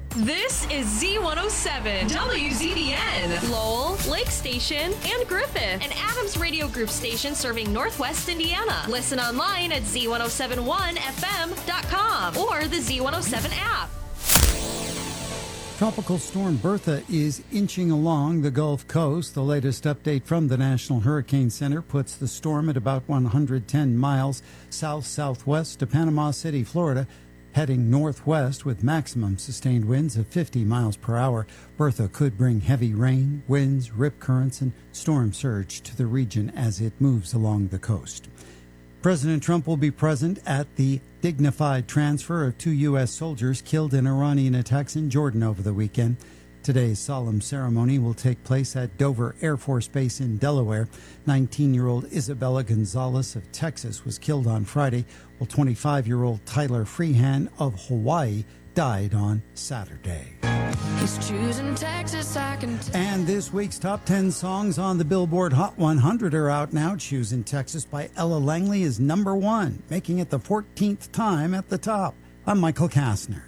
This is Z107, WZDN, Lowell, Lake Station, and Griffith, an Adams Radio Group station serving Northwest Indiana. Listen online at Z1071FM.com or the Z107 app. Tropical storm Bertha is inching along the Gulf Coast. The latest update from the National Hurricane Center puts the storm at about 110 miles south-southwest to Panama City, Florida, heading northwest with maximum sustained winds of 50 miles per hour. Bertha could bring heavy rain, winds, rip currents, and storm surge to the region as it moves along the coast. President Trump will be present at the dignified transfer of 2 U.S. soldiers killed in Iranian attacks in Jordan over the weekend. Today's solemn ceremony will take place at Dover Air Force Base in Delaware. 19-year-old Isabella Gonzalez of Texas was killed on Friday, while 25-year-old Tyler Freehan of Hawaii died on Saturday. He's choosing Texas, I can And this week's top 10 songs on the Billboard Hot 100 are out now. Choosing Texas by Ella Langley is number 1, making it the 14th time at the top. I'm Michael Kastner.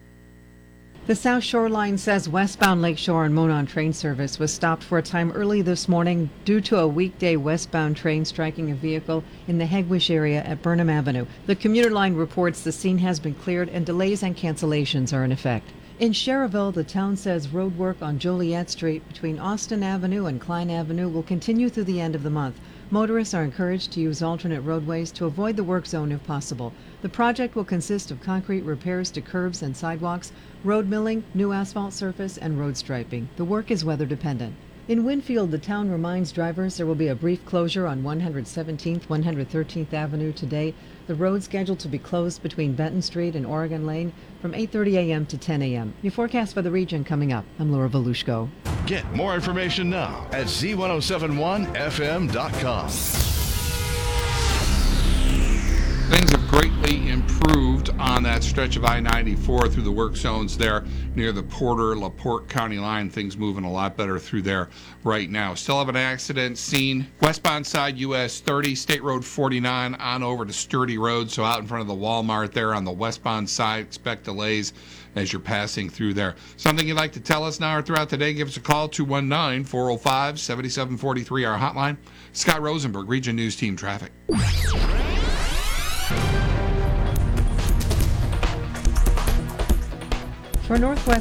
The South Shoreline says westbound Lakeshore and Monon train service was stopped for a time early this morning due to a weekday westbound train striking a vehicle in the Hegwish area at Burnham Avenue. The commuter line reports the scene has been cleared and delays and cancellations are in effect. In Cherville, the town says road work on Joliet Street between Austin Avenue and Klein Avenue will continue through the end of the month. Motorists are encouraged to use alternate roadways to avoid the work zone if possible. The project will consist of concrete repairs to curbs and sidewalks, road milling, new asphalt surface, and road striping. The work is weather dependent. In Winfield, the town reminds drivers there will be a brief closure on 117th, 113th Avenue today. The road scheduled to be closed between Benton Street and Oregon Lane from 8:30 a.m. to 10 a.m. Your forecast for the region coming up. I'm Laura Volushko. Get more information now at Z1071FM.com. Things have greatly improved on that stretch of I-94 through the work zones there near the Porter-LaPorte County line. Things moving a lot better through there right now. Still have an accident scene westbound side US 30, State Road 49 on over to Sturdy Road. So out in front of the Walmart there on the westbound side, expect delays as you're passing through there. Something you'd like to tell us now or throughout the day, give us a call, 219-405-7743, our hotline. Scott Rosenberg, Region News Team Traffic. For Northwest